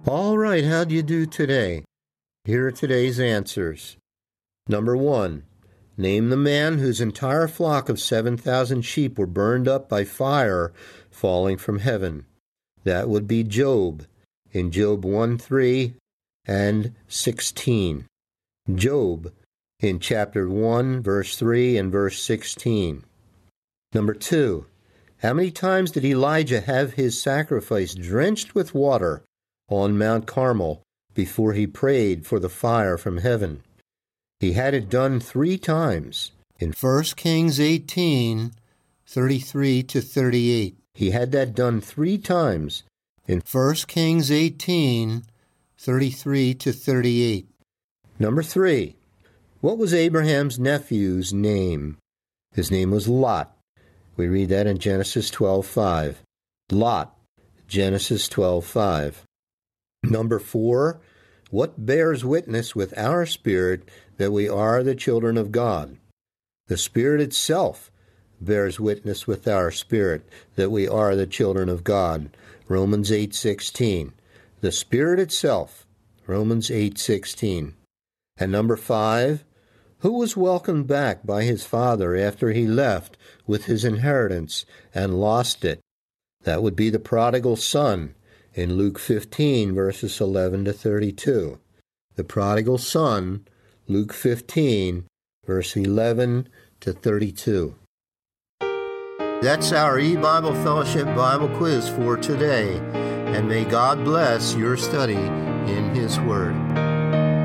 All right, how do you do today? Here are today's answers. Number 1, name the man whose entire flock of 7,000 sheep were burned up by fire falling from heaven. That would be Job, in Job 1:3 and 16. Job, in chapter 1, verse 3 and verse 16. Number 2, how many times did Elijah have his sacrifice drenched with water on Mount Carmel before he prayed for the fire from heaven? He had it done 3 times. In 1 Kings 18:33-38. He had that done 3 times. In 1 Kings 18:33-38. Number 3, what was Abraham's nephew's name? His name was Lot. We read that in Genesis 12:5. Lot, Genesis 12:5. Number 4, what bears witness with our spirit that we are the children of God? The Spirit itself bears witness with our spirit that we are the children of God. Romans 8:16. The Spirit itself, Romans 8:16. And number 5, who was welcomed back by his father after he left with his inheritance and lost it? That would be the prodigal son in Luke 15, verses 11-32. The prodigal son, Luke 15, verse 11-32. That's our E-Bible Fellowship Bible quiz for today, and may God bless your study in His Word.